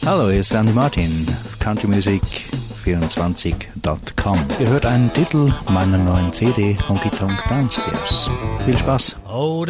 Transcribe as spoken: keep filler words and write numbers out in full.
Hallo, hier ist Andy Martin, country music vierundzwanzig Punkt com. Ihr hört einen Titel meiner neuen C D, Honky Tonk Downstairs. Viel Spaß! Oh,